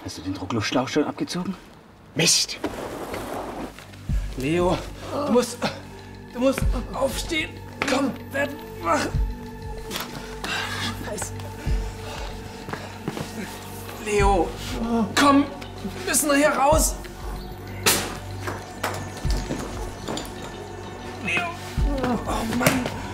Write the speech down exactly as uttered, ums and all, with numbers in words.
Hast du den Druckluftschlauch schon abgezogen? Mist! Leo, du musst, du musst aufstehen. Komm, werd wach. Scheiße. Leo, komm, wir müssen hier raus. Leo, oh Mann.